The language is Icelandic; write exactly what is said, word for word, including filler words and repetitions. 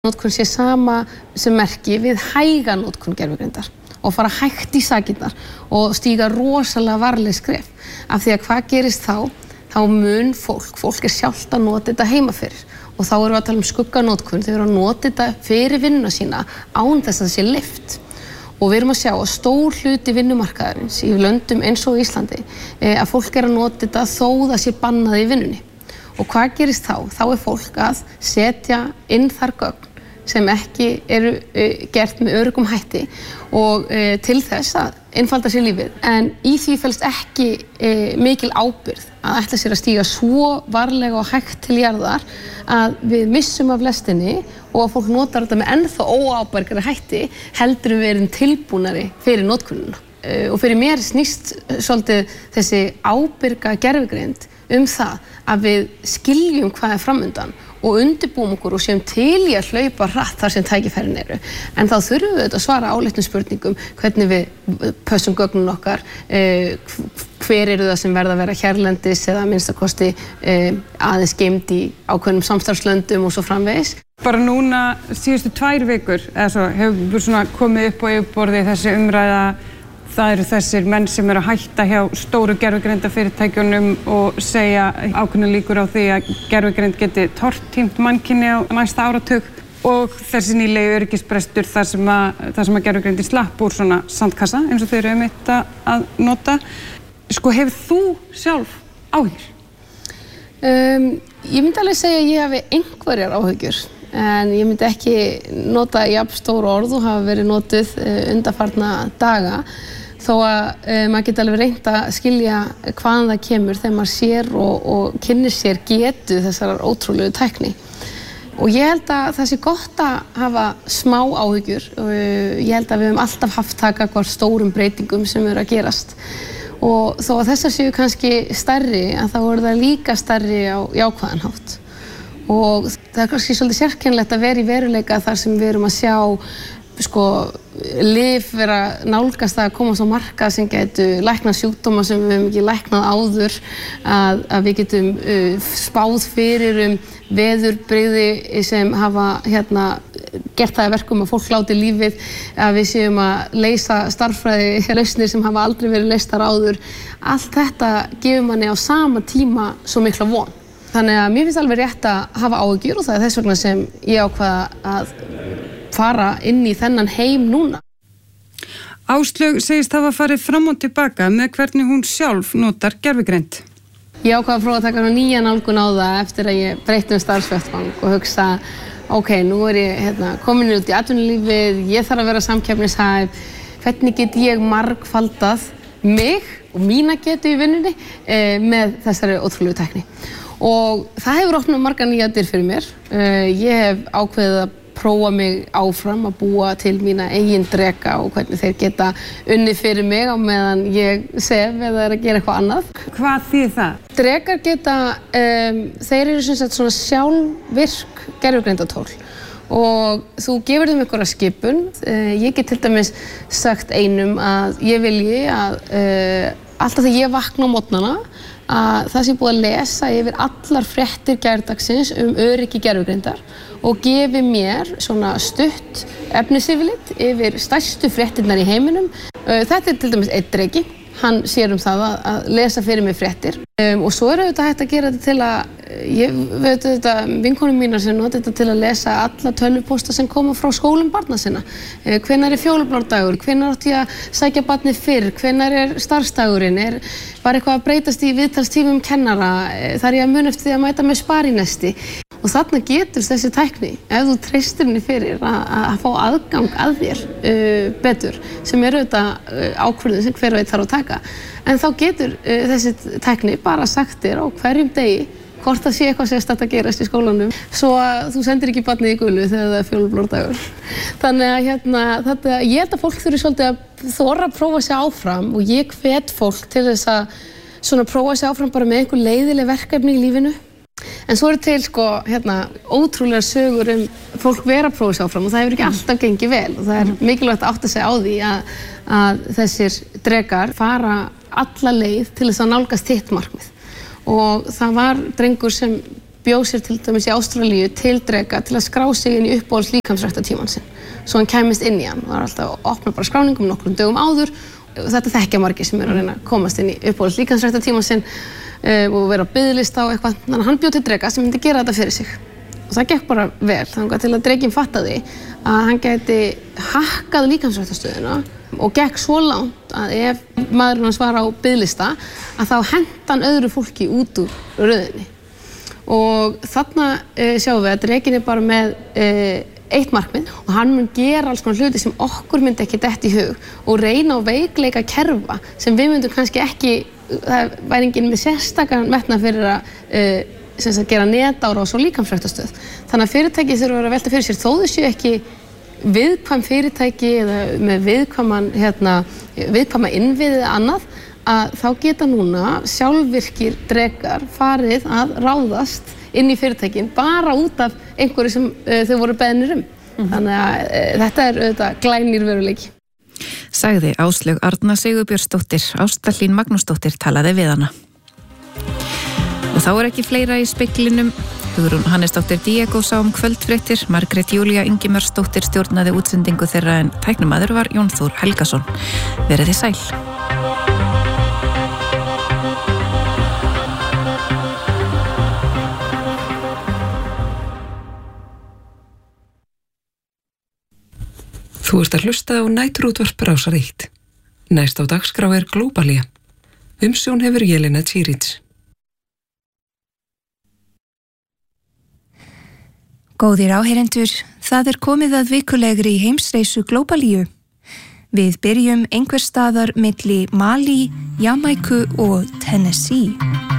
Notkun sé sama sem merki við hæga notkun gervigreindar og fara hægt í sakirnar og stíga rosalega varleg skref. Af því að hvað gerist þá? Þá mun fólk, fólk er sjálft að nota þetta heima fyrir og þá erum við að tala um skugganótkun, þau eru að nota þetta fyrir vinnuna sína án þess að það sé leyft. Og við erum að sjá að stór hluti vinnumarkaðarins í löndum eins og Íslandi að fólk er að nota þetta þó það sé bannað í vinnunni. Og hvað gerist þá? Þá er fólk að setja inn þar gögn sem ekki eru uh, gert með öruggum hætti og uh, til þess að einfalda sér lífið. En í því felst ekki uh, mikil ábyrgð að ætla sér að stíga svo varlega og hægt til jarðar að við missum af lestinni og að fólk notar þetta með ennþá óábyrgari hætti heldur við erum tilbúnari fyrir notkununa. Uh, og fyrir mér snýst svolítið þessi ábyrga gervigreind um það að við skiljum hvað er framundan og undirbúum okkur og séum til í að hlaupa hratt þar sem tækifærin eru. En þá þurfum við að svara áleitnum spurningum hvernig við pössum gögnun okkar, eh, hver eru það sem verða að vera hérlendis eða minnstakosti eh, aðeins geymd í ákveðnum samstarfslöndum og svo framvegis. Bara núna síðustu tvær vikur eða svo hefur svona komið upp á yfirborði þessi umræða. Það eru þessir menn sem eru að hætta hjá stóru gervigreindafyrirtækjunum og segja ákveðna líkur á því að gervigreind geti tortímt mannkyni á næsta áratug og þessi nýlegi öryggisbrestur þar sem að, þar sem að gervigreindin slapp úr svona sandkassa eins og þau eru einmitt að nota. Sko, hefur þú sjálf áhyggjur? Um, ég myndi alveg segja að ég hafi einhverjar áhyggjur en ég myndi ekki nota jafn stór orð og hafa verið notuð uh, undanfarna daga. Þó að uh, maður geti alveg reynt að skilja hvaðan það kemur þegar maður sér og, og kynnir sér getu þessar ótrúlegu tækni. Og ég held að það sé gott að hafa smá áhyggjur og uh, ég held að við höfum alltaf haft taka hvar stórum breytingum sem eru að gerast. Og þó að þessar séu kannski stærri, að þá eru það líka stærri á jákvæðan hátt. Og það er kannski svolítið sérkennilegt að vera í veruleika þar sem við erum að sjá sko, lyf vera nálgast að komast á markað sem getur læknað sjúkdóma sem við höfum ekki læknað áður, að, að við getum uh, spáð fyrir um veðurbrigði sem hafa hérna, gert það að verkum að fólk láti lífið, að við séum að leysa starffræði lausnir sem hafa aldrei verið leystar áður. Allt þetta gefur manni á sama tíma svo mikla von. Þannig að mér finnst alveg rétt að hafa áhyggjur og það er þess vegna sem ég ákvaða að fara inn í þennan heim núna. Áslaug segist hafa farið fram og tilbaka með hvernig hún sjálf notar gervigreind. Ég ákvaða að prófa að taka nýja nálgun á það eftir að ég breytti um starfsvettvang og hugsa, ok, nú er ég hérna, komin út í atvinnulífið, ég þarf að vera samkeppnishæf, hvernig get ég margfaldað mig og mína getu í vinnunni eh, með þessari ótrúlegu tækni. Og það hefur opnað margar nýjar dyr fyrir mér. Uh, ég hef ákveðið að prófa mig áfram að búa til mína eigin dreka og hvernig þeir geta unnið fyrir mig á meðan ég sef eða er að gera eitthvað annað. Hvað þýðir það? Drekar geta, um, þeir eru sem sagt svona sjálfvirk gervigreindatól og þú gefur þeim einhverja skipun. Uh, ég get til dæmis sagt einum að ég vilji að uh, alltaf þegar ég vakna á morgnana að það sé búið að lesa yfir allar fréttir gærdagsins um öryggi gervigreindar og gefi mér svona stutt efnisyfirlit yfir stærstu fréttirnar í heiminum. Þetta er til dæmis einn dreki, hann sér um það að lesa fyrir mig fréttir. Um, og svo er auðvitað hægt að gera þetta til að, ég veit þetta, vinkonum mínar sem nota þetta til að lesa alla tölvupósta sem koma frá skólum barna sinna. Uh, hvenær er fjólublárdagur, hvenær átti ég að sækja barnið fyrr, hvenær er starfsdagurinn, er, var eitthvað að breytast í viðtalstímum kennara, þarf ég að muna eftir því að mæta með sparinesti. Og þarna getur þessi tækni, ef þú treystir henni fyrir að, að fá aðgang að þér uh, betur, sem er auðvitað uh, ákvörðun sem hver veit þarf að taka. En þá getur uh, þessi tækni bara sagt þér á hverjum degi hvort það sé eitthvað sérstakt að gerast í skólanum, svo að þú sendir ekki barnið í gulu þegar það er fjólublárdagur. Þannig að hérna, þetta, ég held að fólk þurfi svolítið að þora að prófa sig áfram og ég hvet fólk til þess að svona prófa sig áfram bara með einhver leiðileg verkefni í lífinu. En svo eru til sko, hérna, ótrúlega sögur um fólk vera að prófa sig áfram og það hefur ekki alltaf gengið vel og það er mikilvægt að átta sig á því að, að þessir drekar fara alla leið til þess að nálgast hitt markmið. Og það var drengur sem bjó sér til dæmis í Ástralíu til dreka til að skrá sig inn í uppáhalds líkamsræktartímann sinn svo hann kæmist inn í hann og var alltaf að opna bara skráningum nokkrum dögum áður og þetta þekkja margir sem eru að reyna að komast inn í uppáhalds líkamsræktartímann sinn uh, og vera á biðlista og eitthvað þannig að hann bjó til dreka sem myndi gera þetta fyrir sig og það gekk bara vel þangað til að drekinn fattaði að hann gæti hakkað líkamsræktarstöðina og gekk svo langt að ef maðurinn hans var á biðlista að þá henti hann öðru fólki út úr röðinni og þarna uh, sjáum við að drekinn er bara með uh, eitt markmið og hann mun gera alls konar hluti sem okkur myndi ekki detta í hug og reyna á veikleika kerfa sem við myndum kannski ekki, það væri enginn með sérstakann metnað fyrir að uh, sem sagt gera netárás og líkamsræktarstöð. Þannig að fyrirtæki þurfa að vera að velta fyrir sér þó þau séu ekki viðkvæm fyrirtæki eða með viðkvæman hérna, viðkvæma innviðið eða annað að þá geta núna sjálfvirkir drekar farið að ráðast inn í fyrirtækin bara út af einhverju sem uh, þau voru beðnir um. Mm-hmm. Þannig að uh, þetta er auðvitað glænýr veruleiki. Sagði Áslaug Arna Sigurbjörnsdóttir, Ásta Hlín Magnúsdóttir talaði við hana. Og þá er ekki fleira í speglinum. Hugrún Hannesdóttir Diego sá um kvöldfréttir, Margrét Júlía Ingimarsdóttir stjórnaði útsendingu þeirra en tæknumaður var Jón Þór Helgason. Verið þið sæl. Þú ert að hlusta á næturútvarp Rásar eitt. Næst á dagskrá er Glóbalía. Umsjón hefur Jelena Týrits. Góðir áheyrendur, það er komið að vikulegri heimsreisu Glóbalíu. Við byrjum einhvers staðar milli Mali, Jamaiku og Tennessee.